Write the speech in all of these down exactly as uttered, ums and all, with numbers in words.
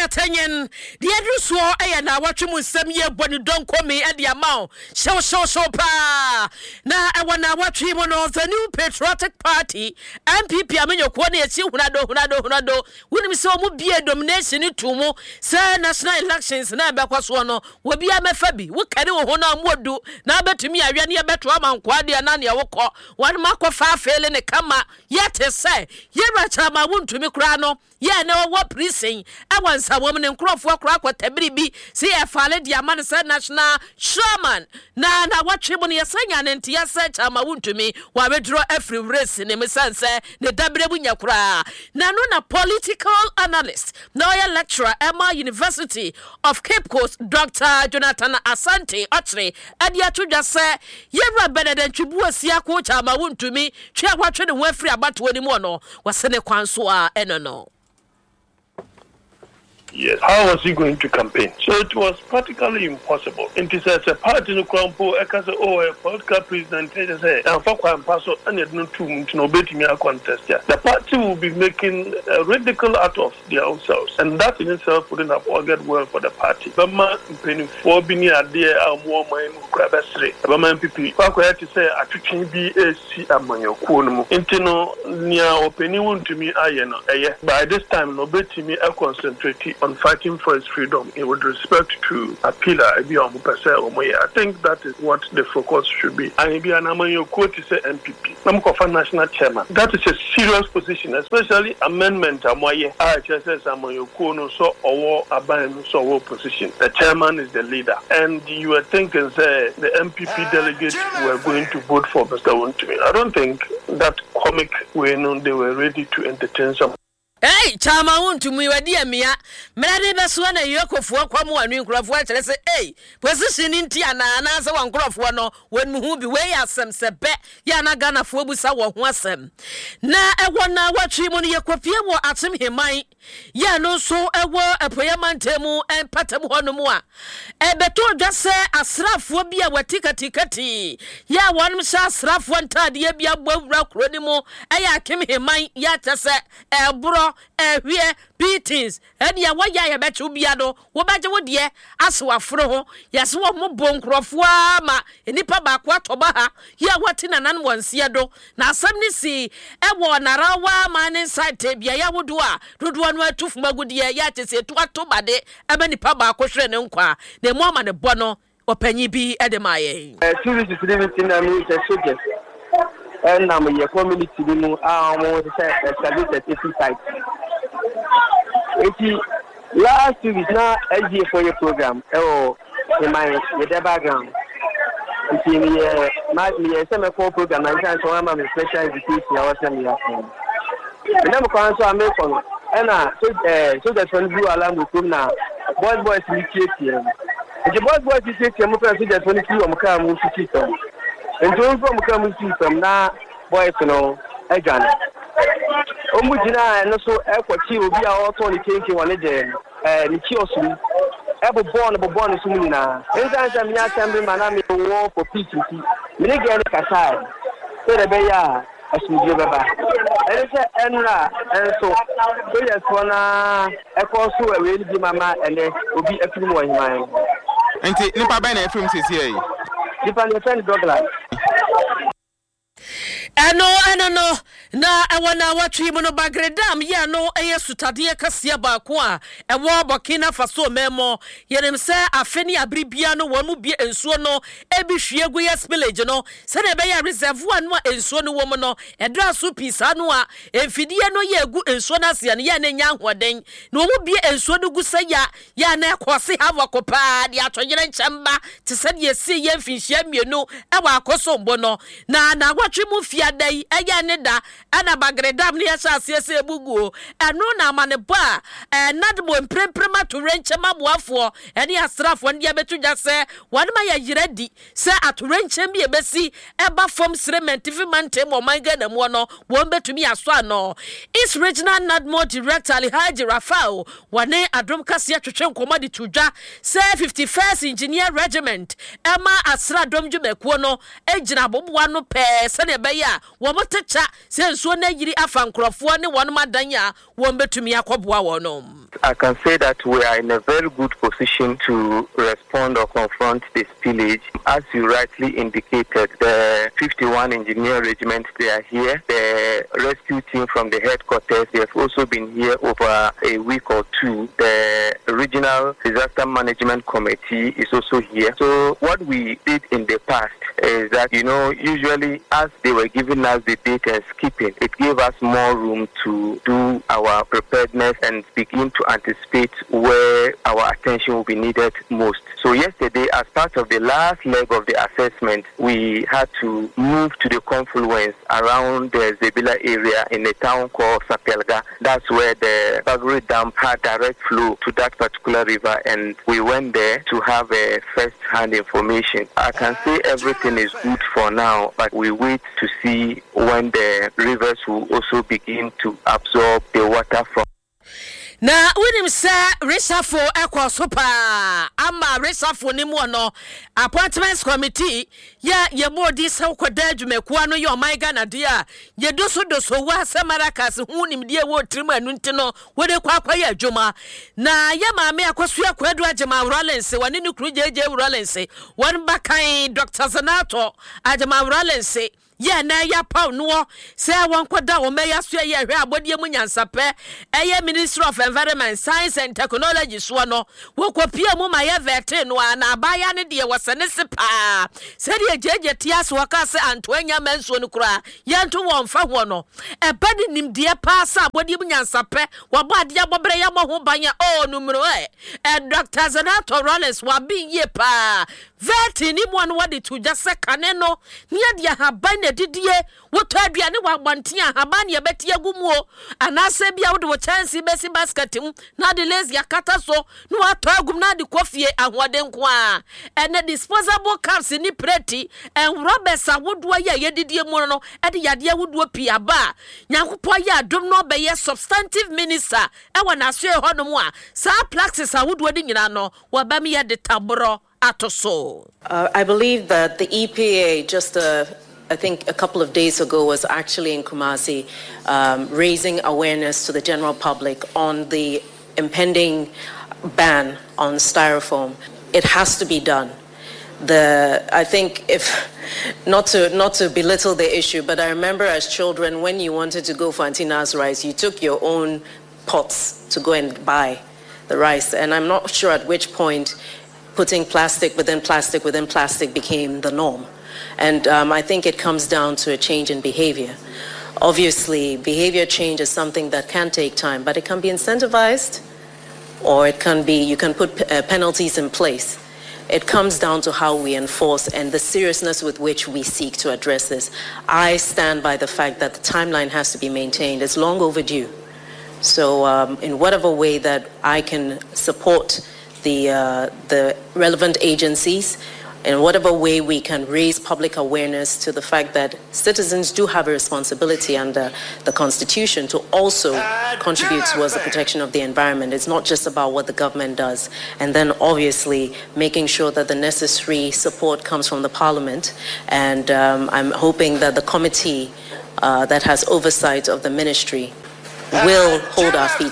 atanyen de adruso eya na watwemu nsem ye boni donko me e de amao show show show pa na e wona watwe mo no the New Patriotic Party M P P amenyoko na echi hunado hunado hunado woni mi se o mu bie domination to mu say national elections na be kwaso no wo bia mefa bi wo kare wo ho na amodu na betumi awe ne beto amanko ade na ne wokọ wan makofa afele ne kama yete say ye racha ma wontumi kura no ye na wo prison awansa wo ne nkrofo akura kwatabiri bi see e fale dia man say national chairman na na watwe mo ne yesanya ne ntia say chama wontumi wa bedro every race ne mesanse ne dabre bunya kura na no na political analyst na ya lecturer Emma University of Cape Coast Doctor Jonathan Asante Ochre adia tudwa say yewra beneden twibu asia ko chama wontumi twa hwatwe ne ho afri abato ani mu no wasene kwanso a eno no. Yes. How was he going to campaign? So it was practically impossible. And it says a party no crumple, I can say, oh, a political president, they say, and for one person, and you don't to know betting a contest. The party will be making a ridicule out of their own selves. And that in itself wouldn't have augured well for the party. But man, penny four being a dear, and more mine, grab a straight. But my M P P, I had to say, I can be a C among your corner. Intino near opinion to me, I know. By this time, no betting me, I concentrate on fighting for his freedom in with respect to appeal. I think that is what the focus should be. And be an Amanyo quote is a M P P. I'm a national chairman. That is a serious position, especially amendment. Amoye I H S S Amanyo Kono so or Aban so position. The chairman is the leader, and you were thinking say the M P P delegates were going to vote for Mister Wontumi. I don't think that comic way no, they were ready to entertain some. Hey, chama wontumi wadi amia mrade beso na yekofo kwamu anu nkrofo akere se hey position nti ana na se wan nkrofo no wan hu bi we asem se be ya na Ghana fo busa wo ho asem na ewo na watwe mu no yekofie wo atem heman ya no so ewo apoyamantemu empatem hono mu a ebeto dwase asrafo bi a watikatikati ya wonum sha asrafo ntade bi agbawura kroni mu eya akem heman ya tese ebro ehwie beatings and ya waya ya betu biado wo baje wo de aso afro ho yase wo mo bonkrofo ama enipa ba kwa toba ha ya wati na nan wonse do na asam ni si ewo narawa man site bia ya wodo a dodo anu atufu magudi ya tese to atoba de aba nipa ba ko hwere ne nkwa na mu ama ne bono opanyi bi edemaye eh tourist living na me the soldiers and na me community mu a mo say establish a safety site. Eti last week na L G A for your program oh in my with the background. Eti me my me say me for program na say so am a special education I was saying here. Na mo kan so am ko and na so eh so the friend blue alarm go na boys boys we check here. The boys boys we check here mo kan so the twenty two am ka mo fifty some. And don't from come fifty some na boys no e Ghana. Omujina no so ekwachi obi a oto ni kenke wane je eh ni kiosu ebo born ebo born so mu na enza nza mi assembly mana mi wo for peace ti mi ne ge ne kasai so de be ya asumdie baba ene se enra enso so yes wana ekọ so ewe ni di mama ene obi afiri mo himan enti nipa ba na afiri sisi yi nipa ne friend Douglas. Ano ano no na ewana watwi mu no bagredam ya no eye sutade kase ba ko a ewo Burkina Faso memo yenem se afeni abribia no wonu bie ensuo no ebi hwiegu yes village no se na be ya reservoir no ensuo no wo mu no edra so pisa no a emfidie no ye egu ensuo na se ya na nya hoden na wo mu bie ensuo no gu se ya ya na ekose hava kopa dia atoyere nchamba te se de se ye mfinhia mienu ewa akoso mbo no na na watwi mu fiadai eya ne da ana bagredam ne yasa asiese ebuguo eno na amane ba eh nadbo empremprema to renche maboafo ene asrafo ne abetu jase wan ma ya yiredi se atorenche bi ebesi eba form cement fi mantem o manga na mu no won betumi aso ano is regional nadmo director Alhaji Rafao wane adom kase atwetwe nkoma de tudwa se fifty-first engineer regiment ema asra dom dwumekuo no ejina boboa no pe se ne be ya wo motecha se nsuo na yiri afa nkrofo ne won madan ya wo betumi akoboa wo no I can say that we are in a very good position to respond or confront this spillage. As you rightly indicated, the fifty-one Engineer Regiment, they are here. The rescue team from the headquarters, they have also been here over a week or two. The Regional Disaster Management Committee is also here. So what we did in the past is that, you know, usually as they were giving us the date and skipping, it gave us more room to do our preparedness and begin to anticipate where our attention will be needed most. So yesterday, as part of the last leg of the assessment, we had to move to the confluence around the Zebila area in a town called Sapelga. That's where the Bagri Dam had direct flow to that particular river, and we went there to have a first-hand information. I can say everything is good for now, but we wait to see when the rivers will also begin to absorb the water from. Na winim say resafo ekwoso pa ama resafo ni mu no appointments committee ya ye body se koda adwumakuwa no ye omaiga na dia ye doso doso wa samarakas hu nim die wo trimu anu ntino wo de kwa kwa ya adwuma na ye maame akwasu akwadu agema Rollins wani ni kru jeje Rollins won bakan Doctor Zanato agema Rollins ye na ya paw no say won koda wo meya so ye hwe abodie mu nyansape eye Ministry of Environment, Science and Technology so no wo kopia mu ma ye vete no na abaya ne de wasane se pa se de jeje tias waka se antoanya manso no kura ye nto won fa ho no e bade nim de pa sa abodie mu nyansape wo ba de abobre ya mo ho banya o numero e e Doctor Zanato Rollins wa bi ye pa vete ni mo no wade to just kane no ne de haban na didie woto aduane wa gbantia haban ye beti agumu anase bia wo de wo chance besi basket mu na de lazy akata so no ato agum na de kofie ahoden ko a ene disposable cups ni preti en robbers awodo ye ye didie mu no e de yade awodo pi aba nyankopɔ ye adom no be ye substantive minister e wona so e hono mu a sa praxis awodo de nyina no wa ba me ye de tabro atoso. uh, I believe that the E P A just a I think a couple of days ago was actually in Kumasi um, raising awareness to the general public on the impending ban on styrofoam. It has to be done. The I think if not to not to belittle the issue, but I remember as children when you wanted to go for Antina's rice, you took your own pots to go and buy the rice, and I'm not sure at which point putting plastic within plastic within plastic became the norm. And um, I think it comes down to a change in behavior. Obviously, behavior change is something that can take time, but it can be incentivized, or it can be, you can put uh, penalties in place. It comes down to how we enforce and the seriousness with which we seek to address this. I stand by the fact that the timeline has to be maintained. It's long overdue. So um, in whatever way that I can support the, uh, the relevant agencies, in whatever way we can raise public awareness to the fact that citizens do have a responsibility under the Constitution to also contribute towards the protection of the environment. It's not just about what the government does. And then obviously making sure that the necessary support comes from the Parliament. And um, I'm hoping that the committee uh, that has oversight of the ministry will hold our feet.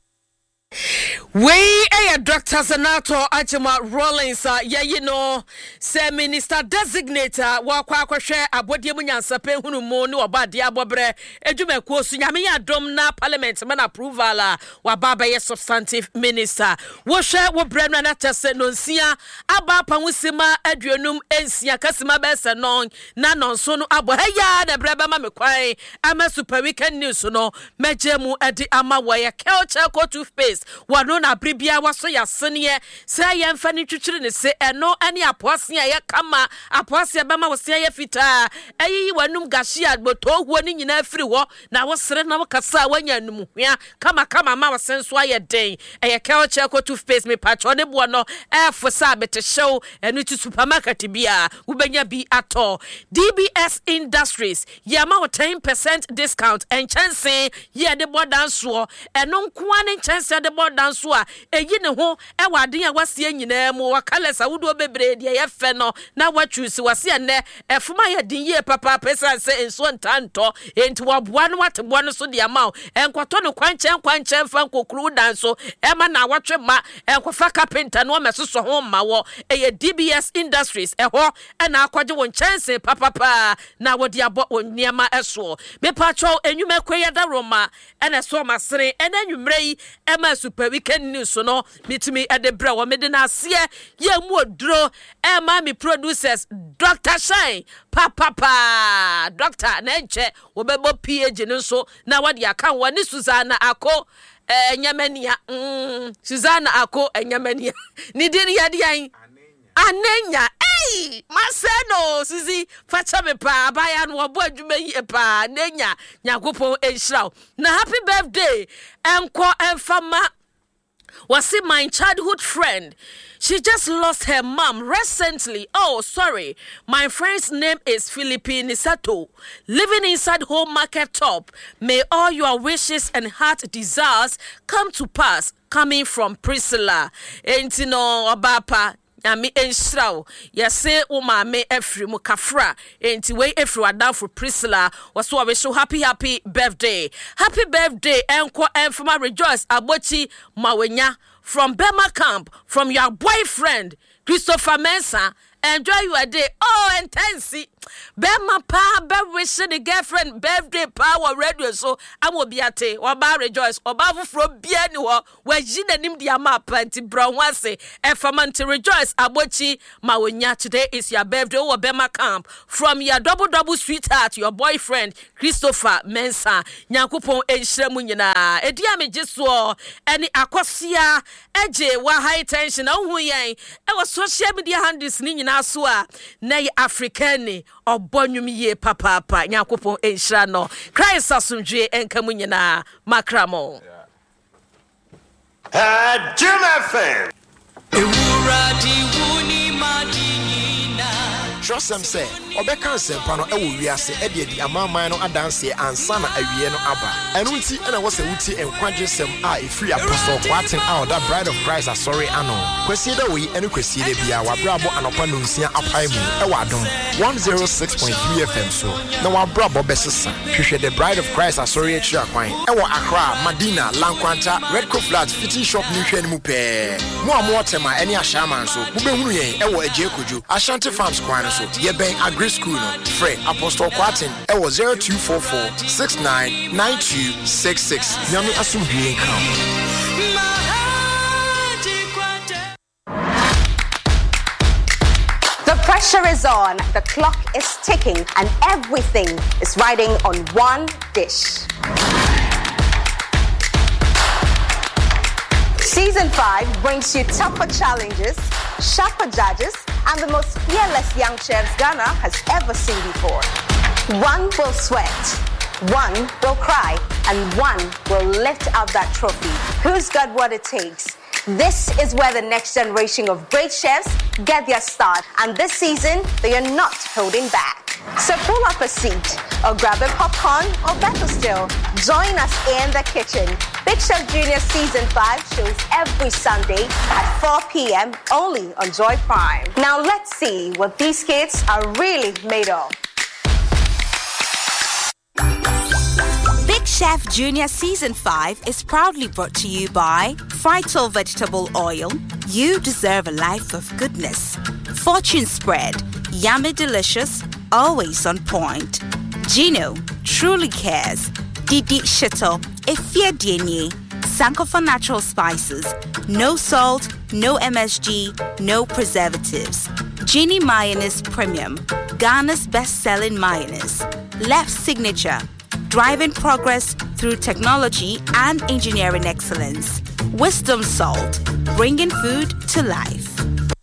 We a Doctor Zanato Ajima Rollins, ya you know, say Minister Designator, wakwa kwa share abodi munyansape hunu moni wabadi abobre, ejume kuosu nyami ya domna parliament man approval wababa ye substantive minister. Woshe wobremna na tese nonsia aba panwusima eduonum ensia kasima bese non na nonsonu abo heya de breba ma mekwai ama super weekend news no mejemu edi ama waya culture co toothpaste wano na bribia waso ya senie say ye mfa ni twitwire ne se eno ani apoase ya kama apoase ba ma wosia ya fita ayi wanum gashi agboto huo ni nyina afiri ho na wosere na wokasa wanya num hwea kama kama ma wosenso aye den eye culture co toothpaste me patcho ne bo no efo sa bete show enu ti supermarket bia ubenya bi ato D B S Industries yama ten percent discount and chance ye de bodan so eno nko an chance de bodan so so a eyi ne ho e wade a wasie nyina mu wakalesa wudo bebre de ye fe no na watwusi wase ene efuma ye din ye papa pesa se enso ntanto enti waboa no wateboa no so de ama enkoto no kwanche kwanche fa nkokuru dan so e ma na watwe ma enkofa carpenter no mesoso ho ma wo eye D B S Industries e ho e na akwaje won chance papa pa na wodi abo oniema eso me pacho enwuma kweye da Roma ene so masere ene nwumre yi e ma super weekend news no mitimi e de bra wo me de na ase ye mu oduro e ma mi producers Doctor Shine papa pa doctor na enche wo bebo P H no so na wodi aka wo ni Susanna Ako enyamania mm Susanna Ako enyamania ni diri ya dian anenya eh maseno sisi facha me pa baya no obo adwuma yi pa nenya nyakopon enhiraw na happy birthday enko enfama was it my childhood friend. She just lost her mom recently. Oh, sorry. My friend's name is Philippine Nisato. Living inside Home Market Top. May all your wishes and heart desires come to pass. Coming from Priscilla. Entino Obapa. Ami enshraw yese uma me efri mu kafra enti we efri wadan for Priscilla was we show happy happy birthday happy birthday enko enfama rejoice abochi mawenya from Bema Camp from your boyfriend Christopher Mensah. Enjoy your day. Oh, intense. Bema pa be wish the girlfriend birthday power radio so am be ate oba rejoice oba fufro bia ni ho wa jina nim dia ma panti brown wase efamanti rejoice abochi mawonya. Today is your birthday or Bema Camp from your double double sweetheart your boyfriend Christopher Mensah. Nyankopon enhire mu nyina edia me giso eni akosia eje wa high tension ohu yen e wo social media handles ni nyina so a na ye African obonwum ye papa papa nyakopon enhira no Christ asomdwe enka mu nyina makramo uh Jim F M ewuradi wuni madinina trust them say obeka nsempa no ewo wiase e de di amaman no adanse ansa na awie no aba enu nti ena wo se wuti enkwaje sem a efiri apostle kwatin out that bride of Christ are sorry ano kwesi da we enu kwesi da bia wa brabo anopa no nsia apai mu e wa dom one oh six point three F M so na wa brabo besesa hwehwe the bride of Christ are sorry e chira kwan e wo Accra Madina Lankwanta Red Coat Flat fitting shop ni hwe ni mu pe mo amo tema eni ahyaman so mu behunu yen e wo Aje Kojo Ashanti Farms kwan so ye ben agri school no free Apostle Kwatin e wo zero two four four six nine nine two six six nyame asumdue come. The pressure is on, the clock is ticking, and everything is riding on one dish. Season five brings you tougher challenges, sharper judges, and the most fearless young chefs Ghana has ever seen before. One will sweat, one will cry, and one will lift up that trophy. Who's got what it takes? This is where the next generation of great chefs get their start, and this season they are not holding back. So pull up a seat or grab a popcorn or better still, join us in the kitchen. Big Chef Junior Season five shows every Sunday at four p.m. only on Joy Prime. Now let's see what these kids are really made of. Big Chef Junior Season five is proudly brought to you by Frital Vegetable Oil. You deserve a life of goodness. Fortune Spread. Yummy delicious, always on point. Gino truly cares. Didi Shito. Efia Dienye. Sankofa Natural Spices. No salt, no M S G, no preservatives. Genie Mayonnaise Premium. Ghana's best-selling mayonnaise. Left Signature. Driving progress through technology and engineering excellence. Wisdom Salt, bringing food to life.